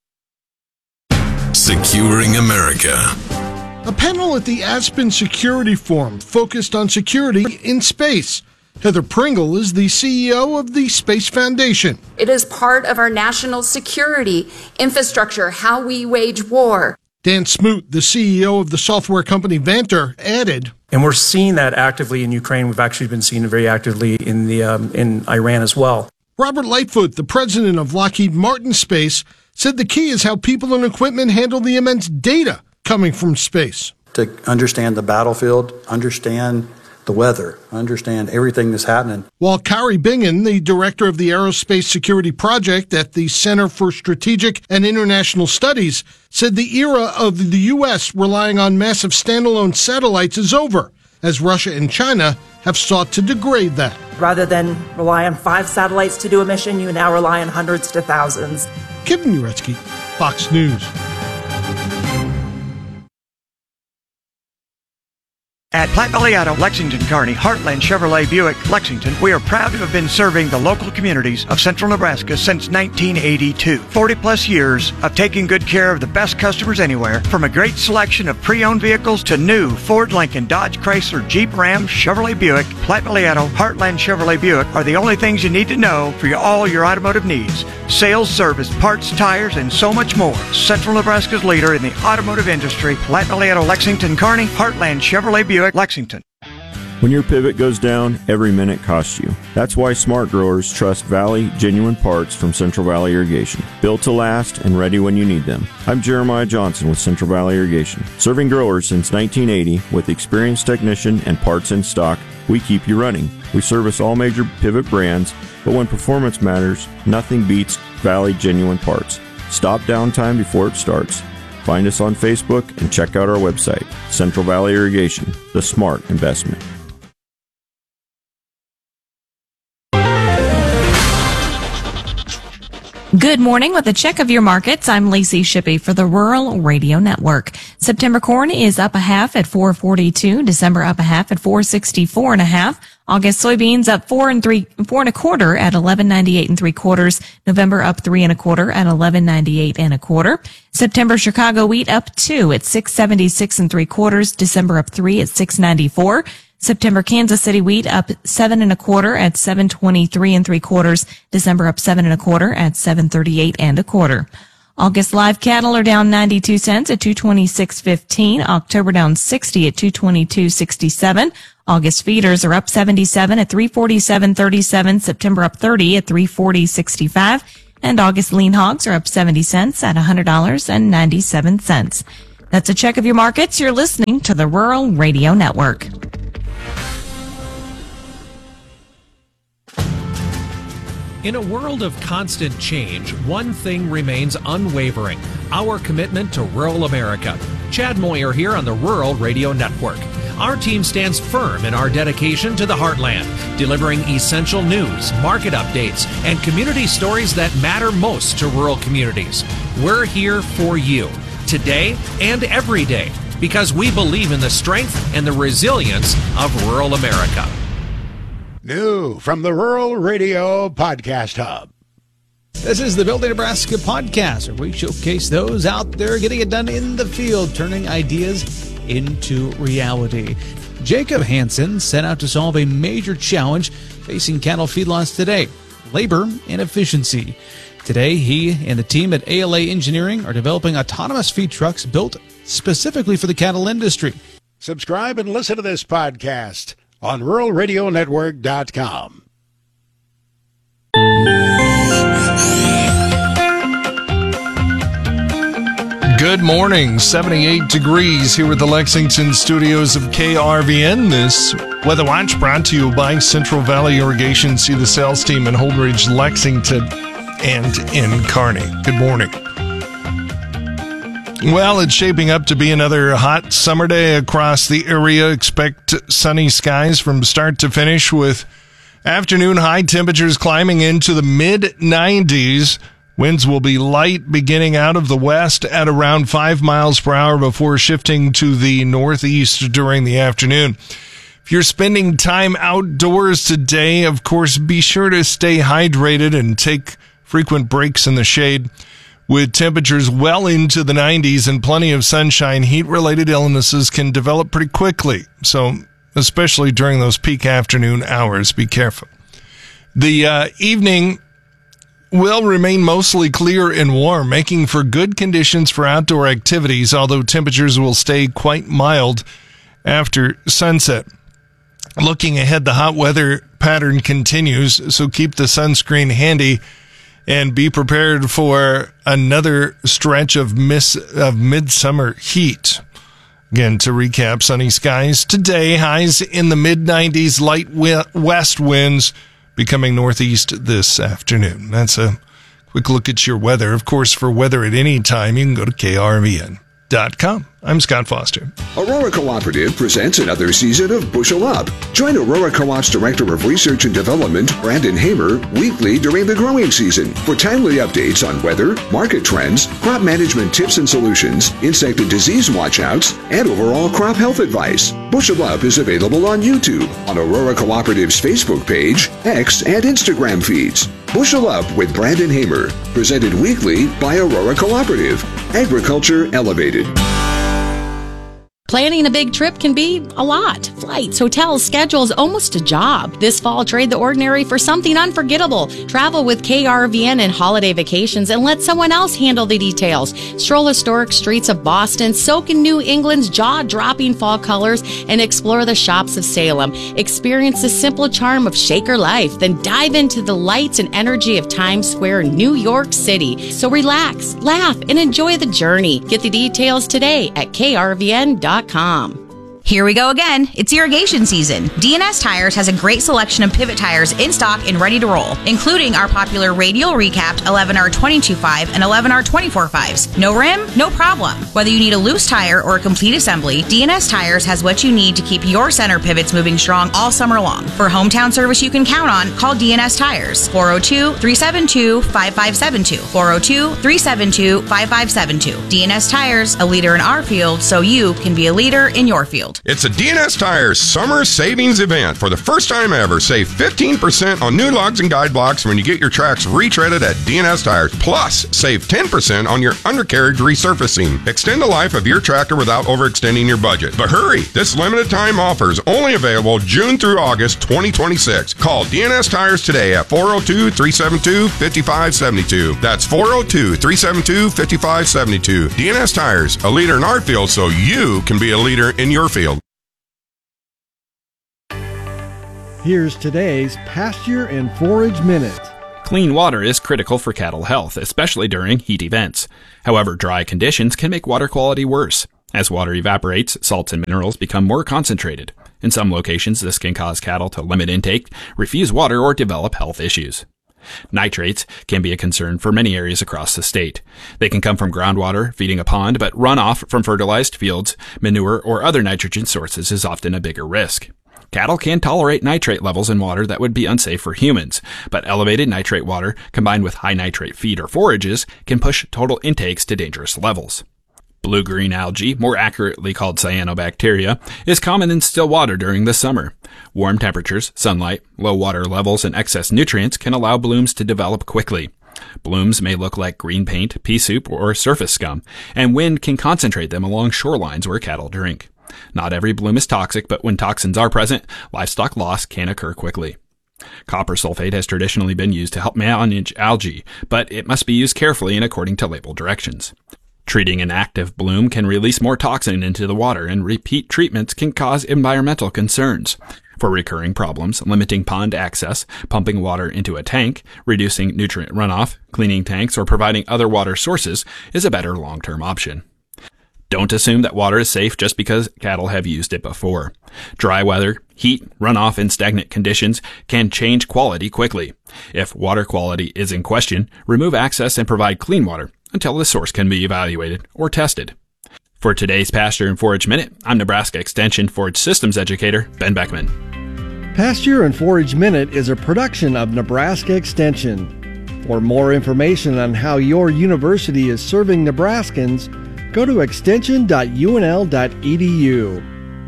Securing America. A panel at the Aspen Security Forum focused on security in space. Heather Pringle is the CEO of the Space Foundation. It is part of our national security infrastructure, how we wage war. Dan Smoot, the CEO of the software company Vanter, added, and we're seeing that actively in Ukraine. We've actually been seeing it very actively in Iran as well. Robert Lightfoot, the president of Lockheed Martin Space, said the key is how people and equipment handle the immense data coming from space. To understand the battlefield, understand the weather, understand everything that's happening. While Kari Bingen, the director of the Aerospace Security Project at the Center for Strategic and International Studies, said the era of the U.S. relying on massive standalone satellites is over, as Russia and China have sought to degrade that. Rather than rely on 5 satellites to do a mission, you now rely on hundreds to thousands. Kevin Uretsky, Fox News. At Platte Valley Auto, Lexington, Kearney, Heartland Chevrolet Buick, Lexington, we are proud to have been serving the local communities of central Nebraska since 1982. 40-plus years of taking good care of the best customers anywhere, from a great selection of pre-owned vehicles to new Ford, Lincoln, Dodge, Chrysler, Jeep, Ram, Chevrolet Buick. Platte Valley Auto, Heartland Chevrolet Buick are the only things you need to know for all your automotive needs. Sales, service, parts, tires, and so much more. Central Nebraska's leader in the automotive industry, Platte Valley Auto, Lexington, Kearney, Heartland Chevrolet Buick, Lexington. When your pivot goes down, every minute costs you. That's why smart growers trust Valley Genuine Parts from Central Valley Irrigation. Built to last and ready when you need them. I'm Jeremiah Johnson with Central Valley Irrigation. Serving growers since 1980 with experienced technician and parts in stock, we keep you running. We service all major pivot brands, but when performance matters, nothing beats Valley Genuine Parts. Stop downtime before it starts. Find us on Facebook and check out our website, Central Valley Irrigation, the smart investment. Good morning. With a check of your markets, I'm Lacey Shippey for the Rural Radio Network. September corn is up a half at $4.42. December up a half at $4.64.5. August soybeans up 4 1/4 at $11.98 3/4. November up 3 1/4 at $11.98 1/4. September Chicago wheat up 2 at $6.76 3/4. December up 3 at $6.94. September Kansas City wheat up 7 1/4 at $7.23 3/4. December up 7 1/4 at $7.38 1/4. August live cattle are down 92 cents at 226.15. October down 60 at 222.67. August feeders are up 77 at 347.37. September up 30 at 340.65. And August lean hogs are up 70 cents at $100.97. That's a check of your markets. You're listening to the Rural Radio Network. In a world of constant change, one thing remains unwavering: our commitment to rural America. Chad Moyer here on the Rural Radio Network. Our team stands firm in our dedication to the heartland, delivering essential news, market updates, and community stories that matter most to rural communities. We're here for you, today and every day, because we believe in the strength and the resilience of rural America. New from the Rural Radio Podcast Hub. This is the Building Nebraska podcast, where we showcase those out there getting it done in the field, turning ideas into reality. Jacob Hansen set out to solve a major challenge facing cattle feedlots today: labor and efficiency. Today, he and the team at ALA Engineering are developing autonomous feed trucks built specifically for the cattle industry. Subscribe and listen to this podcast on ruralradionetwork.com. Good morning, 78 degrees here with the Lexington studios of KRVN. This Weather Watch brought to you by Central Valley Irrigation. See the sales team in Holdridge, Lexington, and in Kearney. Good morning. Well, it's shaping up to be another hot summer day across the area. Expect sunny skies from start to finish, with afternoon high temperatures climbing into the mid-90s. Winds will be light, beginning out of the west at around 5 miles per hour before shifting to the northeast during the afternoon. If you're spending time outdoors today, of course, be sure to stay hydrated and take frequent breaks in the shade. With temperatures well into the 90s and plenty of sunshine, heat-related illnesses can develop pretty quickly. So, especially during those peak afternoon hours, be careful. The evening will remain mostly clear and warm, making for good conditions for outdoor activities, although temperatures will stay quite mild after sunset. Looking ahead, the hot weather pattern continues, so keep the sunscreen handy and be prepared for another stretch of midsummer heat. Again, to recap, sunny skies today, highs in the mid-90s, light west winds becoming northeast this afternoon. That's a quick look at your weather. Of course, for weather at any time, you can go to KRVN.com. I'm Scott Foster. Aurora Cooperative presents another season of Bushel Up. Join Aurora Co-op's Director of Research and Development, Brandon Hamer, weekly during the growing season for timely updates on weather, market trends, crop management tips and solutions, insect and disease watchouts, and overall crop health advice. Bushel Up is available on YouTube, on Aurora Cooperative's Facebook page, X, and Instagram feeds. Bushel Up with Brandon Hamer, presented weekly by Aurora Cooperative. Agriculture Elevated. Planning a big trip can be a lot. Flights, hotels, schedules, almost a job. This fall, trade the ordinary for something unforgettable. Travel with KRVN and holiday vacations and let someone else handle the details. Stroll historic streets of Boston, soak in New England's jaw-dropping fall colors, and explore the shops of Salem. Experience the simple charm of Shaker life, then dive into the lights and energy of Times Square, New York City. So relax, laugh, and enjoy the journey. Get the details today at krvn.com. Here we go again. It's irrigation season. D&S Tires has a great selection of pivot tires in stock and ready to roll, including our popular radial recapped 11R22.5 and 11R24.5s. No rim? No problem. Whether you need a loose tire or a complete assembly, D&S Tires has what you need to keep your center pivots moving strong all summer long. For hometown service you can count on, call D&S Tires. 402-372-5572. 402-372-5572. D&S Tires, a leader in our field, so you can be a leader in your field. field. It's a DNS Tires summer savings event. For the first time ever, save 15% on new lugs and guide blocks when you get your tracks retreaded at DNS Tires. Plus, save 10% on your undercarriage resurfacing. Extend the life of your tractor without overextending your budget. But hurry, this limited time offer is only available June through August 2026. Call DNS Tires today at 402-372-5572. That's 402-372-5572. DNS Tires, a leader in our field so you can be a leader in your field. Here's today's Pasture and Forage Minute. Clean water is critical for cattle health, especially during heat events. However, dry conditions can make water quality worse. As water evaporates, salts and minerals become more concentrated. In some locations, this can cause cattle to limit intake, refuse water, or develop health issues. Nitrates can be a concern for many areas across the state. They can come from groundwater, feeding a pond, but runoff from fertilized fields, manure, or other nitrogen sources is often a bigger risk. Cattle can tolerate nitrate levels in water that would be unsafe for humans, but elevated nitrate water combined with high nitrate feed or forages can push total intakes to dangerous levels. Blue-green algae, more accurately called cyanobacteria, is common in still water during the summer. Warm temperatures, sunlight, low water levels, and excess nutrients can allow blooms to develop quickly. Blooms may look like green paint, pea soup, or surface scum, and wind can concentrate them along shorelines where cattle drink. Not every bloom is toxic, but when toxins are present, livestock loss can occur quickly. Copper sulfate has traditionally been used to help manage algae, but it must be used carefully and according to label directions. Treating an active bloom can release more toxin into the water, and repeat treatments can cause environmental concerns. For recurring problems, limiting pond access, pumping water into a tank, reducing nutrient runoff, cleaning tanks, or providing other water sources is a better long-term option. Don't assume that water is safe just because cattle have used it before. Dry weather, heat, runoff, and stagnant conditions can change quality quickly. If water quality is in question, remove access and provide clean water until the source can be evaluated or tested. For today's Pasture and Forage Minute, I'm Nebraska Extension Forage Systems Educator Ben Beckman. Pasture and Forage Minute is a production of Nebraska Extension. For more information on how your university is serving Nebraskans, go to extension.unl.edu.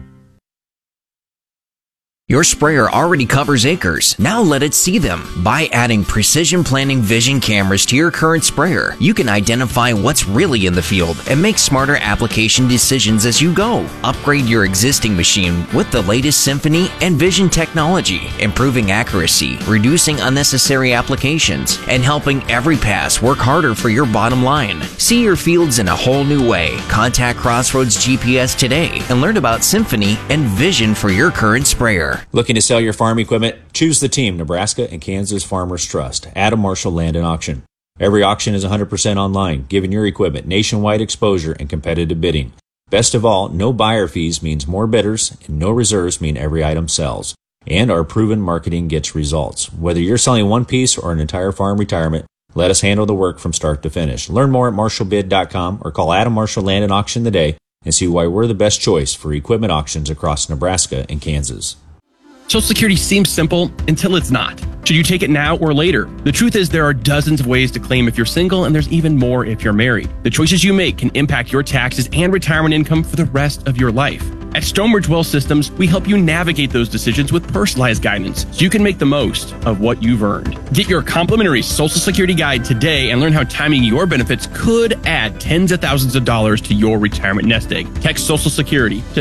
Your sprayer already covers acres. Now let it see them. By adding Precision Planning Vision cameras to your current sprayer, you can identify what's really in the field and make smarter application decisions as you go. Upgrade your existing machine with the latest Symphony and Vision technology, improving accuracy, reducing unnecessary applications, and helping every pass work harder for your bottom line. See your fields in a whole new way. Contact Crossroads GPS today and learn about Symphony and Vision for your current sprayer. Looking to sell your farm equipment? Choose the team Nebraska and Kansas Farmers Trust. Adam Marshall Land and Auction. Every auction is 100% online, giving your equipment nationwide exposure and competitive bidding. Best of all, no buyer fees means more bidders, and no reserves mean every item sells. And our proven marketing gets results. Whether you're selling one piece or an entire farm retirement, let us handle the work from start to finish. Learn more at marshallbid.com or call Adam Marshall Land and Auction today and see why we're the best choice for equipment auctions across Nebraska and Kansas. Social Security seems simple until it's not. Should you take it now or later? The truth is there are dozens of ways to claim if you're single, and there's even more if you're married. The choices you make can impact your taxes and retirement income for the rest of your life. At Stonebridge Wealth Systems, we help you navigate those decisions with personalized guidance so you can make the most of what you've earned. Get your complimentary Social Security guide today and learn how timing your benefits could add tens of thousands of dollars to your retirement nest egg. Text Social Security to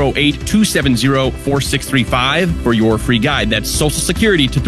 308-270-4635 for your free guide. That's Social Security to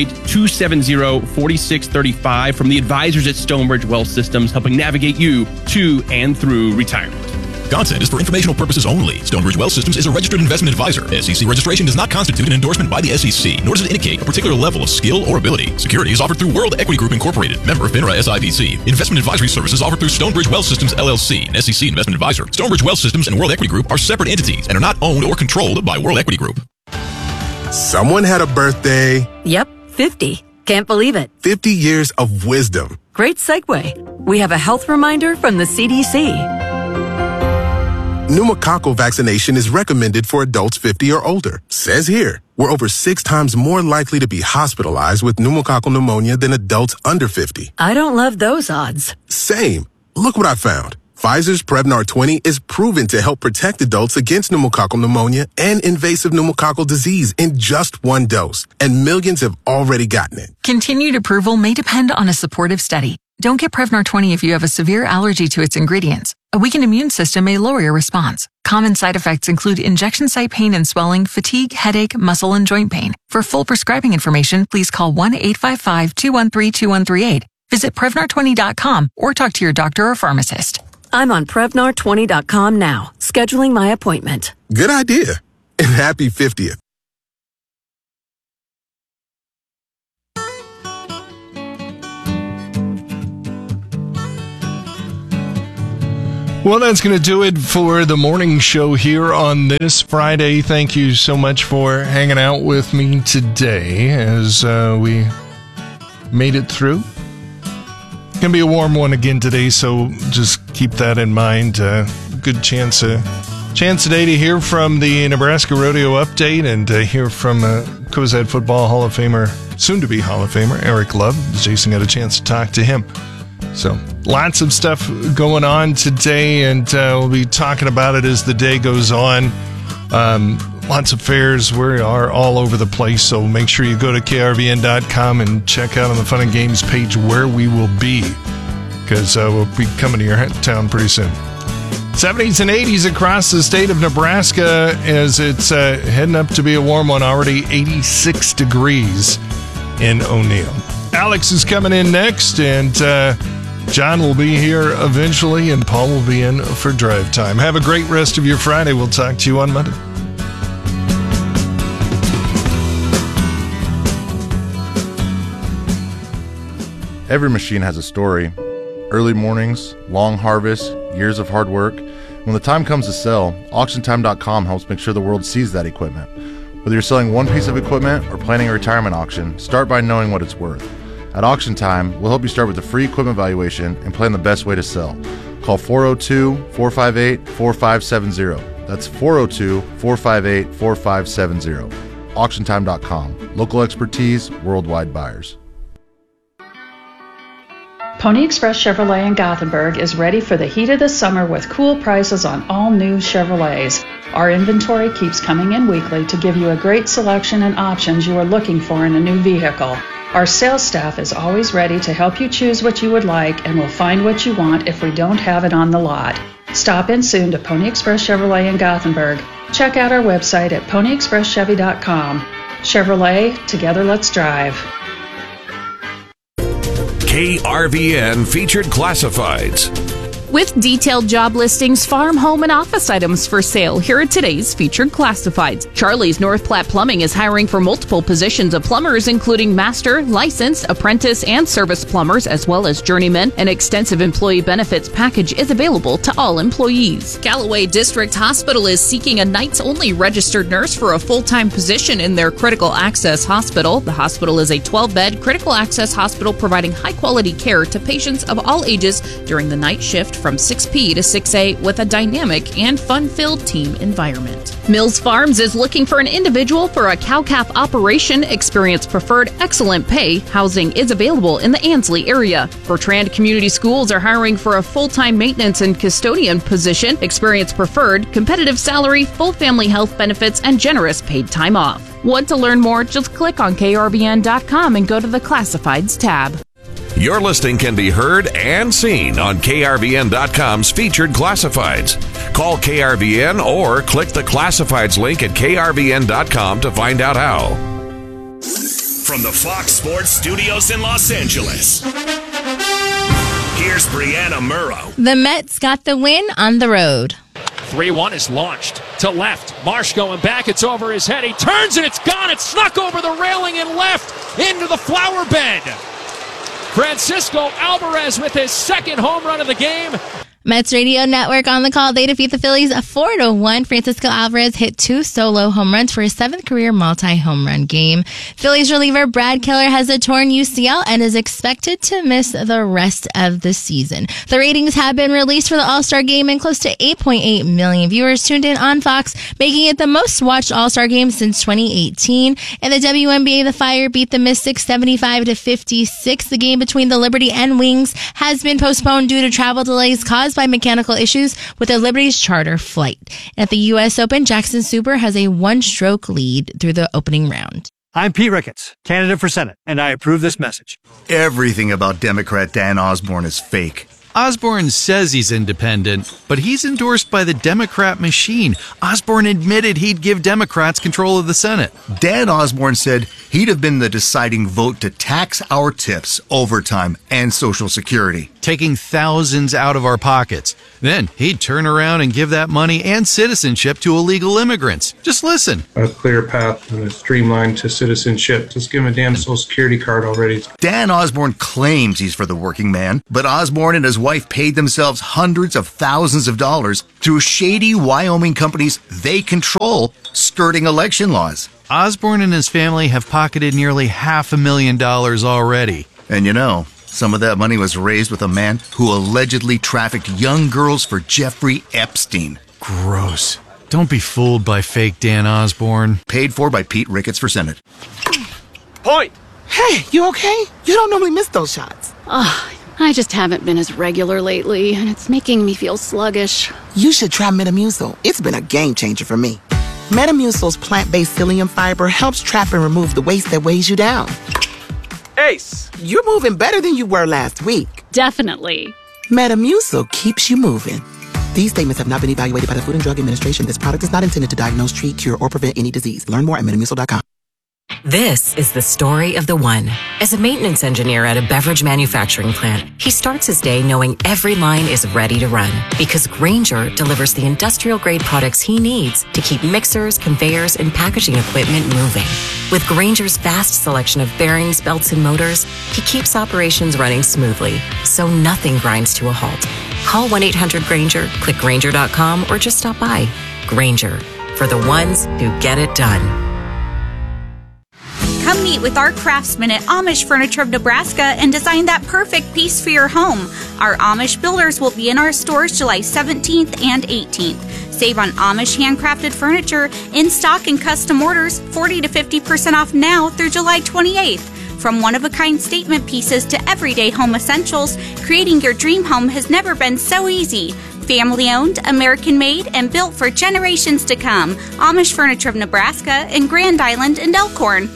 308-270-4635 from the advisors at Stonebridge Wealth Systems, helping navigate you to and through retirement. Content is for informational purposes only. Stonebridge Wealth Systems is a registered investment advisor. SEC registration does not constitute an endorsement by the SEC, nor does it indicate a particular level of skill or ability. Securities offered through World Equity Group Incorporated, member FINRA SIPC. Investment advisory services offered through Stonebridge Wealth Systems LLC, an SEC investment advisor. Stonebridge Wealth Systems and World Equity Group are separate entities and are not owned or controlled by World Equity Group. Someone had a birthday. Yep, 50. Can't believe it. 50 years of wisdom. Great segue. We have a health reminder from the CDC. Pneumococcal vaccination is recommended for adults 50 or older. Says here, we're over 6 times more likely to be hospitalized with pneumococcal pneumonia than adults under 50. I don't love those odds. Same. Look what I found. Pfizer's Prevnar 20 is proven to help protect adults against pneumococcal pneumonia and invasive pneumococcal disease in just one dose, and millions have already gotten it. Continued approval may depend on a supportive study. Don't get Prevnar 20 if you have a severe allergy to its ingredients. A weakened immune system may lower your response. Common side effects include injection site pain and swelling, fatigue, headache, muscle, and joint pain. For full prescribing information, please call 1-855-213-2138. Visit Prevnar20.com or talk to your doctor or pharmacist. I'm on Prevnar20.com now, scheduling my appointment. Good idea. And happy 50th. Well, that's going to do it for the morning show here on this Friday. Thank you so much for hanging out with me today as we made it through. It's going to be a warm one again today, so just keep that in mind. Good chance today to hear from the Nebraska Rodeo Update and hear from Cozad Football Hall of Famer, soon-to-be Hall of Famer, Eric Love. Jason got a chance to talk to him. So lots of stuff going on today, and we'll be talking about it as the day goes on. Lots of fairs. We are all over the place, so make sure you go to krvn.com and check out on the Fun and Games page where we will be, because we'll be coming to your town pretty soon. 70s and 80s across the state of Nebraska as it's heading up to be a warm one already, 86 degrees in O'Neill. Alex is coming in next, and John will be here eventually, and Paul will be in for drive time. Have a great rest of your Friday. We'll talk to you on Monday. Every machine has a story. Early mornings, long harvests, years of hard work. When the time comes to sell, AuctionTime.com helps make sure the world sees that equipment. Whether you're selling one piece of equipment or planning a retirement auction, start by knowing what it's worth. At Auction Time, we'll help you start with a free equipment valuation and plan the best way to sell. Call 402-458-4570. That's 402-458-4570. AuctionTime.com. Local expertise, worldwide buyers. Pony Express Chevrolet in Gothenburg is ready for the heat of the summer with cool prices on all new Chevrolets. Our inventory keeps coming in weekly to give you a great selection and options you are looking for in a new vehicle. Our sales staff is always ready to help you choose what you would like and will find what you want if we don't have it on the lot. Stop in soon to Pony Express Chevrolet in Gothenburg. Check out our website at ponyexpresschevy.com. Chevrolet, together let's drive. KRVN Featured Classifieds. With detailed job listings, farm, home, and office items for sale, here are today's featured classifieds. Charlie's North Platte Plumbing is hiring for multiple positions of plumbers, including master, licensed, apprentice, and service plumbers, as well as journeymen. An extensive employee benefits package is available to all employees. Galloway District Hospital is seeking a nights-only registered nurse for a full-time position in their critical access hospital. The hospital is a 12-bed critical access hospital providing high-quality care to patients of all ages during the night shift from 6 p to 6 a with a dynamic and fun-filled team environment. Mills Farms is looking for an individual for a cow-calf operation. Experience preferred, excellent pay. Housing is available in the Ansley area. Bertrand Community Schools are hiring for a full-time maintenance and custodian position. Experience preferred, competitive salary, full family health benefits, and generous paid time off. Want to learn more? Just click on krvn.com and go to the Classifieds tab. Your listing can be heard and seen on KRVN.com's Featured Classifieds. Call KRVN or click the Classifieds link at KRVN.com to find out how. From the Fox Sports Studios in Los Angeles, here's Brianna Murrow. The Mets got the win on the road. 3-1 is launched to left. Marsh going back. It's over his head. He turns and it's gone. It's snuck over the railing and left into the flower bed. Francisco Alvarez with his second home run of the game. Mets Radio Network on the call. They defeat the Phillies 4-1. Francisco Alvarez hit 2 solo home runs for his 7th career multi-home run game. Phillies reliever Brad Keller has a torn UCL and is expected to miss the rest of the season. The ratings have been released for the All-Star Game, and close to 8.8 million viewers tuned in on Fox, making it the most watched All-Star Game since 2018. In the WNBA, the Fire beat the Mystics 75-56. The game between the Liberty and Wings has been postponed due to travel delays caused by mechanical issues with the Liberty's charter flight. At the U.S. Open, Jackson Super has a one-stroke lead through the opening round. I'm Pete Ricketts, candidate for Senate, and I approve this message. Everything about Democrat Dan Osborne is fake. Osborne says he's independent, but he's endorsed by the Democrat machine. Osborne admitted he'd give Democrats control of the Senate. Dan Osborne said he'd have been the deciding vote to tax our tips, overtime, and Social Security. Taking thousands out of our pockets. Then he'd turn around and give that money and citizenship to illegal immigrants. Just listen. A clear path and a streamline to citizenship. Just give him a damn Social Security card already. Dan Osborne claims he's for the working man, but Osborne and his wife paid themselves hundreds of thousands of dollars through shady Wyoming companies they control, skirting election laws. Osborne and his family have pocketed nearly $500,000 already. And you know, some of that money was raised with a man who allegedly trafficked young girls for Jeffrey Epstein. Gross. Don't be fooled by fake Dan Osborne. Paid for by Pete Ricketts for Senate. Point! Hey, you okay? You don't normally miss those shots. I just haven't been as regular lately, and it's making me feel sluggish. You should try Metamucil. It's been a game changer for me. Metamucil's plant-based psyllium fiber helps trap and remove the waste that weighs you down. Ace! You're moving better than you were last week. Definitely. Metamucil keeps you moving. These statements have not been evaluated by the Food and Drug Administration. This product is not intended to diagnose, treat, cure, or prevent any disease. Learn more at Metamucil.com. This is the story of the one. As a maintenance engineer at a beverage manufacturing plant, he starts his day knowing every line is ready to run because Grainger delivers the industrial-grade products he needs to keep mixers, conveyors, and packaging equipment moving. With Grainger's vast selection of bearings, belts, and motors, he keeps operations running smoothly, so nothing grinds to a halt. Call 1-800-GRAINGER, click Grainger.com, or just stop by. Grainger, for the ones who get it done. Come meet with our craftsmen at Amish Furniture of Nebraska and design that perfect piece for your home. Our Amish builders will be in our stores July 17th and 18th. Save on Amish handcrafted furniture, in stock and custom orders, 40 to 50% off now through July 28th. From one-of-a-kind statement pieces to everyday home essentials, creating your dream home has never been so easy. Family-owned, American-made, and built for generations to come. Amish Furniture of Nebraska in Grand Island and Elkhorn.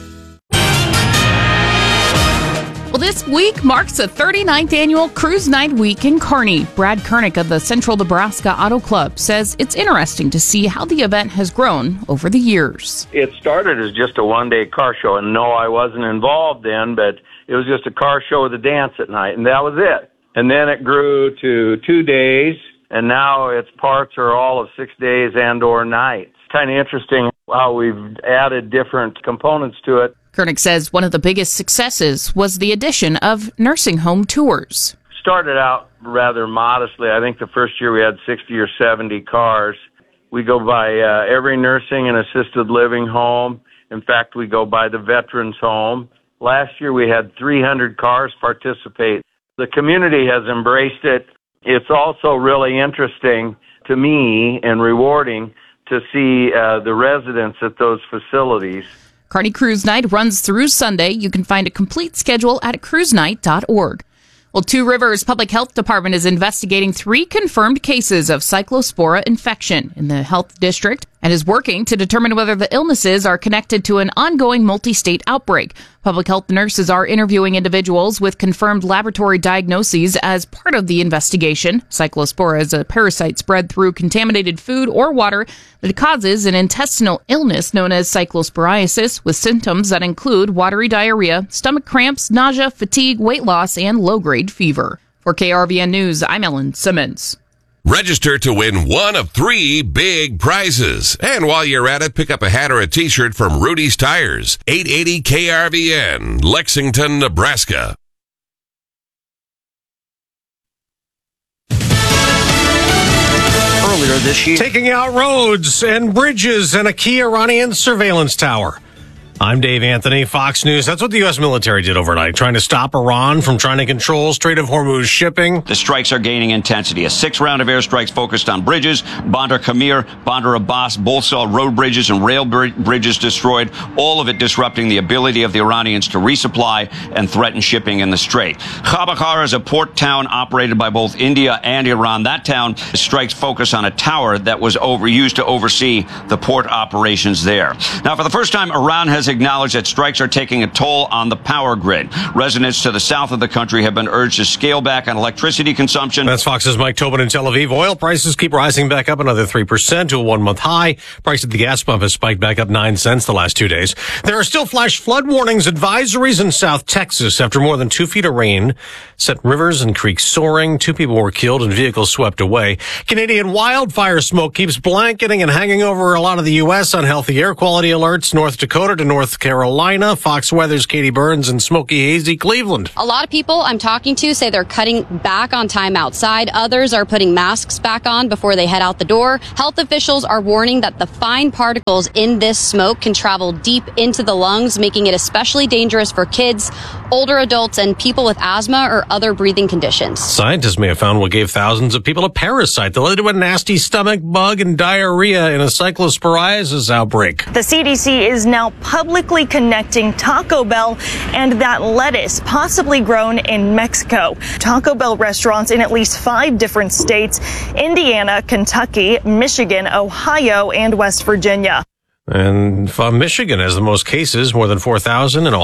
Well, this week marks the 39th annual Cruise Night Week in Kearney. Brad Kernick of the Central Nebraska Auto Club says it's interesting to see how the event has grown over the years. It started as just a one-day car show, and no, I wasn't involved then, but it was just a car show with a dance at night, and that was it. And then it grew to 2 days, and now its parts are all of 6 days and or nights. Kind of interesting how we've added different components to it. Kernick says one of the biggest successes was the addition of nursing home tours. Started out rather modestly. I think the first year we had 60 or 70 cars. We go by every nursing and assisted living home. In fact, we go by the veterans home. Last year we had 300 cars participate. The community has embraced it. It's also really interesting to me and rewarding to see the residents at those facilities. Kearney Cruise Night runs through Sunday. You can find a complete schedule at cruisenight.org. Well, Two Rivers Public Health Department is investigating 3 confirmed cases of cyclospora infection in the health district and is working to determine whether the illnesses are connected to an ongoing multi-state outbreak. Public health nurses are interviewing individuals with confirmed laboratory diagnoses as part of the investigation. Cyclospora is a parasite spread through contaminated food or water that causes an intestinal illness known as cyclosporiasis, with symptoms that include watery diarrhea, stomach cramps, nausea, fatigue, weight loss, and low-grade fever. For KRVN News, I'm Ellen Simmons. Register to win one of 3 big prizes. And while you're at it, pick up a hat or a t-shirt from Rudy's Tires, 880 KRVN, Lexington, Nebraska. Earlier this year, taking out roads and bridges and a key Iranian surveillance tower. I'm Dave Anthony, Fox News. That's what the U.S. military did overnight, trying to stop Iran from trying to control Strait of Hormuz shipping. The strikes are gaining intensity. A 6th round of airstrikes focused on bridges. Bandar Kamir, Bandar Abbas both saw road bridges and rail bridges destroyed, all of it disrupting the ability of the Iranians to resupply and threaten shipping in the strait. Khabakar is a port town operated by both India and Iran. That town, strikes focus on a tower that was used to oversee the port operations there. Now, for the first time, Iran has acknowledged that strikes are taking a toll on the power grid. Residents to the south of the country have been urged to scale back on electricity consumption. That's Fox's Mike Tobin in Tel Aviv. Oil prices keep rising back up another 3% to a one-month high. Price at the gas pump has spiked back up 9 cents the last 2 days. There are still flash flood warnings, advisories in South Texas after more than 2 feet of rain sent rivers and creeks soaring. 2 people were killed and vehicles swept away. Canadian wildfire smoke keeps blanketing and hanging over a lot of the U.S. Unhealthy air quality alerts. North Dakota to North Carolina. Fox Weather's Katie Burns in smoky, hazy Cleveland. A lot of people I'm talking to say they're cutting back on time outside. Others are putting masks back on before they head out the door. Health officials are warning that the fine particles in this smoke can travel deep into the lungs, making it especially dangerous for kids, older adults, and people with asthma or other breathing conditions. Scientists may have found what gave thousands of people a parasite that led to a nasty stomach bug and diarrhea in a cyclosporiasis outbreak. The CDC is now publicly connecting Taco Bell and that lettuce possibly grown in Mexico. Taco Bell restaurants in at least 5 different states: Indiana, Kentucky, Michigan, Ohio, and West Virginia. And Michigan has the most cases, more than 4,000, and